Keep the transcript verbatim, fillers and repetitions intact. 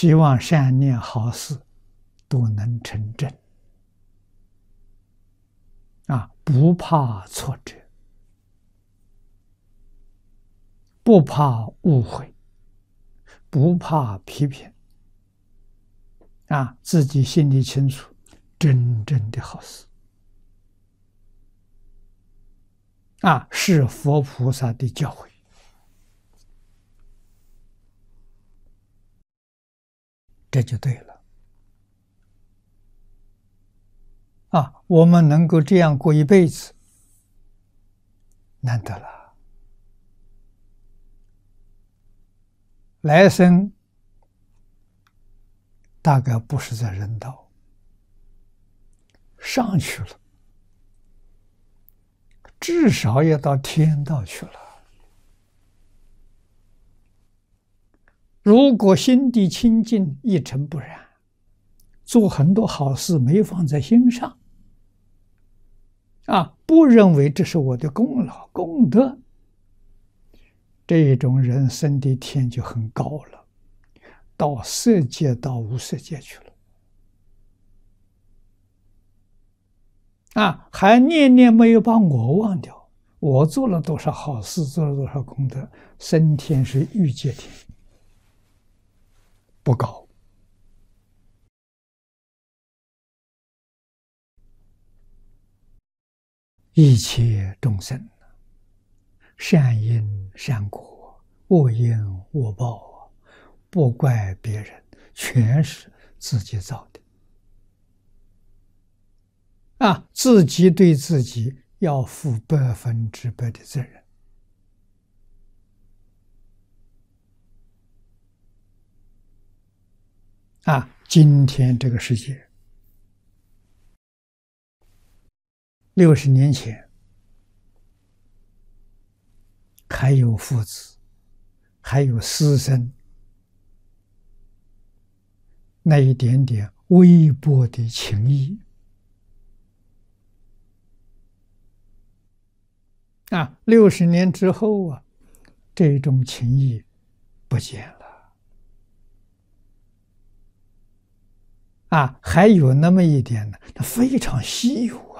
希望善念好事都能成真啊，不怕挫折，不怕误会，不怕批评啊，自己心里清楚，真正的好事啊，是佛菩萨的教诲，这就对了啊！我们能够这样过一辈子，难得了。来生大概不是在人道，上去了，至少要到天道去了。如果心地清净，一尘不染，做很多好事没放在心上啊，不认为这是我的功劳功德，这种人生的天就很高了，到色界到无色界去了啊，还念念没有把我忘掉，我做了多少好事，做了多少功德，升天是欲界天，不高。一切众生善因善果，恶因恶报，不怪别人，全是自己造的啊！自己对自己要负百分之百的责任啊！今天这个世界，六十年前还有父子，还有师生，那一点点微薄的情谊啊，六十年之后啊，这种情谊不见了啊，还有那么一点呢，它非常稀有